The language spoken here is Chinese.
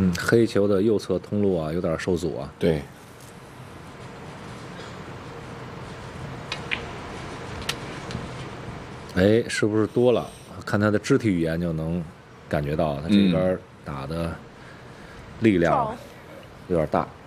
黑球的右侧通路啊有点受阻啊。 对。 哎，是不是多了？看他的肢体语言就能感觉到，他这边打的力量有点大。